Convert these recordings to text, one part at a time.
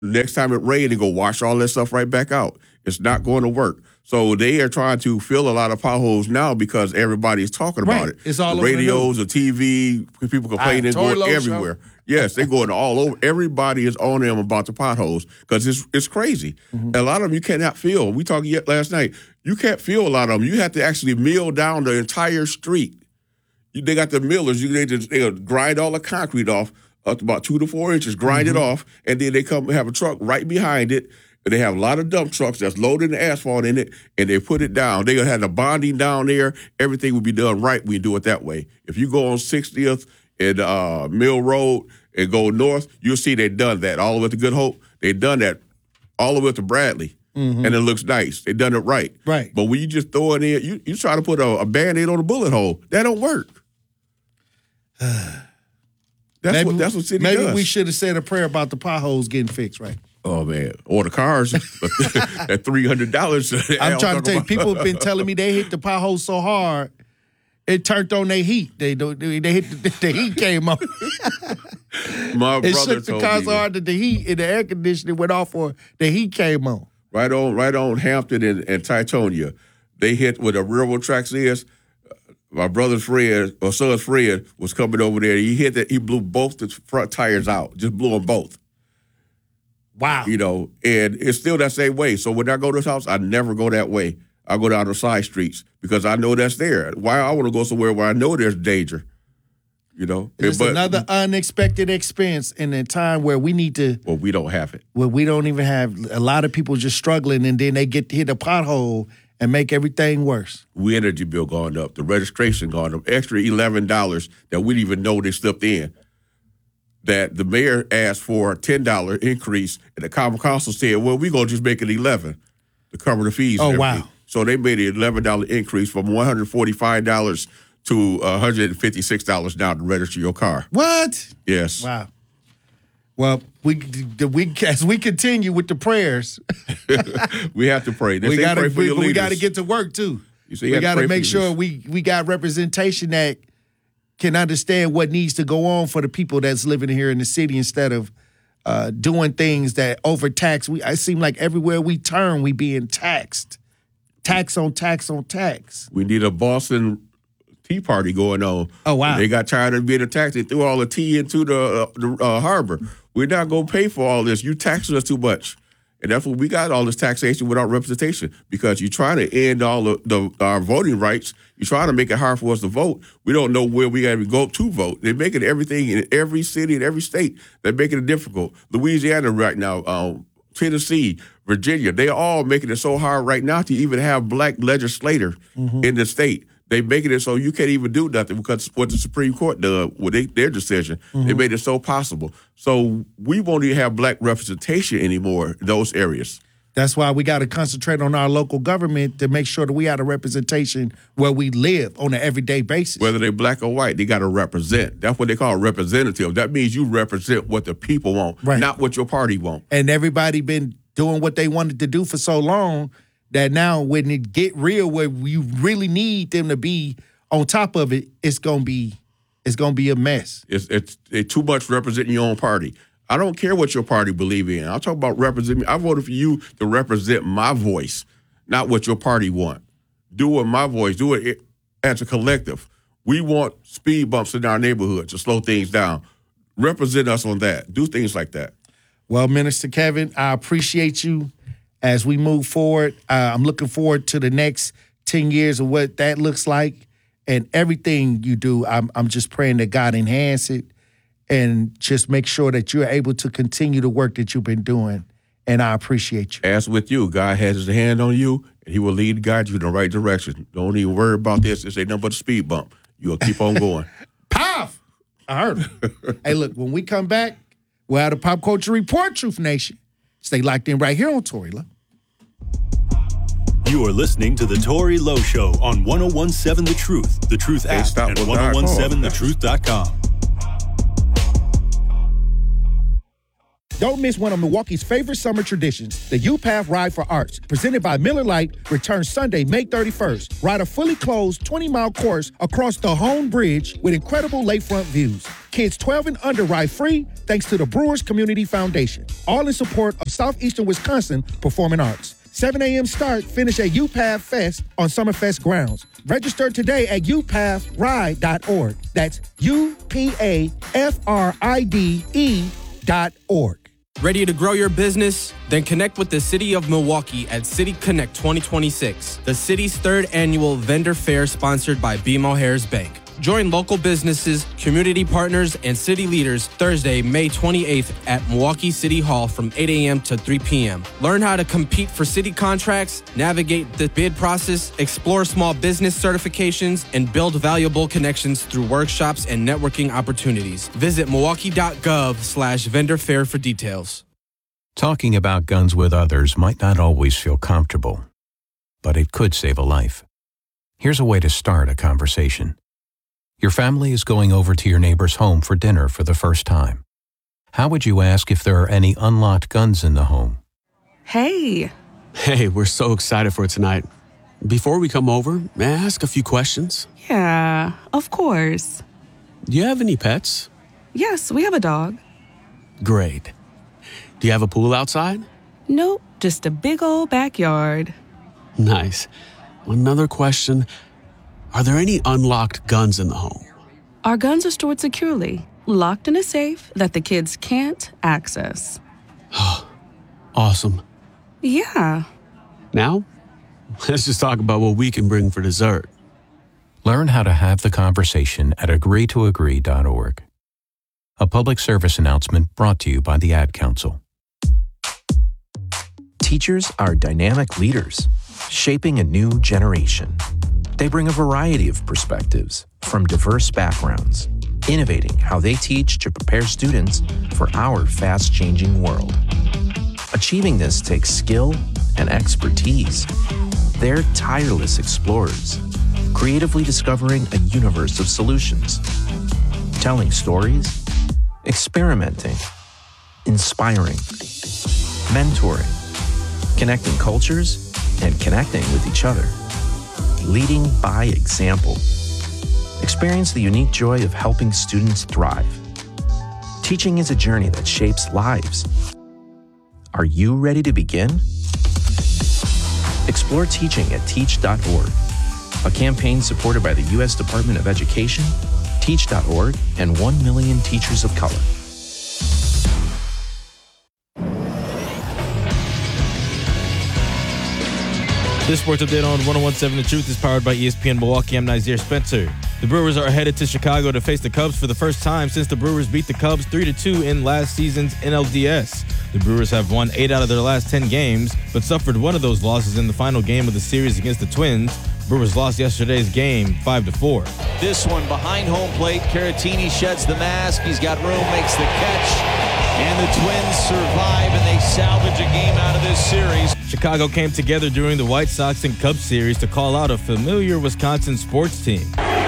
Next time it rains, they go wash all that stuff right back out. It's not going to work. So they are trying to fill a lot of potholes now because everybody's talking about it. It's all the over radios, the TV, people complaining, going everywhere. Yes, they're going all over. Everybody is on them about the potholes because it's crazy. Mm-hmm. A lot of them you cannot fill. We talked last night. You can't fill a lot of them. You have to actually mill down the entire street. They got the millers. They'll grind all the concrete off up to about 2 to 4 inches, grind it off, and then they come have a truck right behind it. And they have a lot of dump trucks that's loading the asphalt in it, and they put it down. They're going to have the bonding down there. Everything will be done right. We do it that way. If you go on 60th and Mill Road and go north, you'll see they've done that. All the way to Good Hope, they've done that all the way to Bradley. And it looks nice. They've done it right. Right. But when you just throw it in, you try to put a Band-Aid on a bullet hole. That don't work. That's what city does. Maybe we should have said a prayer about the potholes getting fixed, right? Oh, man. Or the cars at $300. I'm trying to tell you, people have been telling me they hit the potholes so hard, it turned on their heat. They hit the heat came on. It shook the car so hard that the heat in the air conditioning went off or the heat came on. Right on Hampton and Titonia. They hit where the railroad tracks is. My brother's friend, or son's friend, was coming over there. He hit that. He blew both the front tires out. Just blew them both. Wow. And it's still that same way. So when I go to his house, I never go that way. I go down the side streets because I know that's there. Why I want to go somewhere where I know there's danger? It's another unexpected expense in a time where we need to. Well, we don't have it. Well, we don't even have a lot of people just struggling, and then they get to hit a pothole and make everything worse. Energy bill going up, the registration going up, extra $11 that we didn't even know they slipped in. That the mayor asked for a $10 increase, and the common council said, well, we're going to just make it $11 to cover the fees. Oh, wow. So they made an $11 increase from $145 to $156 now to register your car. What? Yes. Wow. Well, we as we continue with the prayers, we have to pray. We got to get to work too. We got to make sure we got representation that can understand what needs to go on for the people that's living here in the city instead of doing things that overtax. I seem like everywhere we turn, we being taxed. Tax on tax on tax. We need a Boston Tea Party going on. Oh, wow. They got tired of being taxed. They threw all the tea into the harbor. We're not going to pay for all this. You taxing us too much. And that's what we got, all this taxation without representation, because you're trying to end all our voting rights. You're trying to make it hard for us to vote. We don't know where we got to go to vote. They're making everything in every city and every state. They're making it difficult. Louisiana right now, Tennessee, Virginia, they're all making it so hard right now to even have black legislators in the state. They're making it so you can't even do nothing because what the Supreme Court did with their decision, they made it so possible. So we won't even have black representation anymore in those areas. That's why we got to concentrate on our local government to make sure that we have a representation where we live on an everyday basis. Whether they're black or white, they got to represent. That's what they call a representative. That means you represent what the people want, not what your party want. And everybody been doing what they wanted to do for so long that now when it get real, where you really need them to be on top of it, it's gonna be a mess. It's too much representing your own party. I don't care what your party believe in. I'll talk about representing. I voted for you to represent my voice, not what your party want. Do it my voice. Do it as a collective. We want speed bumps in our neighborhood to slow things down. Represent us on that. Do things like that. Well, Minister Kevin, I appreciate you. As we move forward, I'm looking forward to the next 10 years of what that looks like. And everything you do, I'm just praying that God enhance it and just make sure that you're able to continue the work that you've been doing. And I appreciate you. As with you, God has his hand on you, and he will lead and guide you in the right direction. Don't even worry about this. This ain't nothing but a speed bump. You'll keep on going. Pow! I heard him. Hey, look, when we come back, we'll have the Pop Culture Report, Truth Nation. Stay locked in right here on Tory Lowe. You are listening to The Tory Lowe Show on 101.7 The Truth, The Truth app, and 101.7thetruth.com. Don't miss one of Milwaukee's favorite summer traditions, the U-Path Ride for Arts, presented by Miller Lite, returns Sunday, May 31st. Ride a fully closed 20-mile course across the Hone Bridge with incredible lakefront views. Kids 12 and under ride free thanks to the Brewers Community Foundation. All in support of Southeastern Wisconsin Performing Arts. 7 a.m. start, finish at U-Path Fest on Summerfest grounds. Register today at upathride.org. That's upathride.org. Ready to grow your business? Then connect with the City of Milwaukee at City Connect 2026, the city's third annual vendor fair sponsored by BMO Harris Bank. Join local businesses, community partners, and city leaders Thursday, May 28th at Milwaukee City Hall from 8 a.m. to 3 p.m. Learn how to compete for city contracts, navigate the bid process, explore small business certifications, and build valuable connections through workshops and networking opportunities. Visit milwaukee.gov/vendor fair for details. Talking about guns with others might not always feel comfortable, but it could save a life. Here's a way to start a conversation. Your family is going over to your neighbor's home for dinner for the first time. How would you ask if there are any unlocked guns in the home? Hey, we're so excited for tonight. Before we come over, may I ask a few questions? Yeah, of course. Do you have any pets? Yes, we have a dog. Great. Do you have a pool outside? Nope, just a big old backyard. Nice. Another question. Are there any unlocked guns in the home? Our guns are stored securely, locked in a safe that the kids can't access. Awesome. Yeah. Now, let's just talk about what we can bring for dessert. Learn how to have the conversation at agreetoagree.org. A public service announcement brought to you by the Ad Council. Teachers are dynamic leaders, shaping a new generation. They bring a variety of perspectives from diverse backgrounds, innovating how they teach to prepare students for our fast-changing world. Achieving this takes skill and expertise. They're tireless explorers, creatively discovering a universe of solutions, telling stories, experimenting, inspiring, mentoring, connecting cultures, and connecting with each other. Leading by example. Experience the unique joy of helping students thrive. Teaching is a journey that shapes lives. Are you ready to begin? Explore teaching at teach.org, a campaign supported by the U.S. Department of Education, Teach.org, and 1 million teachers of color. This sports update on 101.7 The Truth is powered by ESPN Milwaukee. I'm Nazir Spencer. The Brewers are headed to Chicago to face the Cubs for the first time since the Brewers beat the Cubs 3-2 in last season's NLDS. The Brewers have won 8 out of their last 10 games, but suffered one of those losses in the final game of the series against the Twins. Brewers lost yesterday's game 5-4. This one behind home plate. Caratini sheds the mask. He's got room, makes the catch. And the Twins survive, and they salvage a game out of this series. Chicago came together during the White Sox and Cubs series to call out a familiar Wisconsin sports team.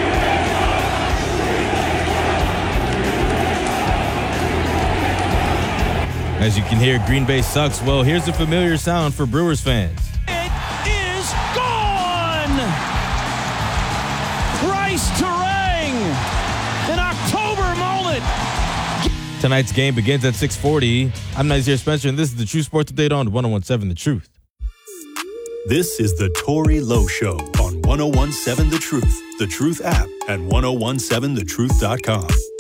As you can hear, Green Bay sucks. Well, here's a familiar sound for Brewers fans. It is gone! Bryce Terang! An October moment! Tonight's game begins at 6:40. I'm Nazir Spencer, and this is the True Sports Update on 101.7 The Truth. This is the Tori Lowe Show on 101.7 The Truth app, and 1017thetruth.com.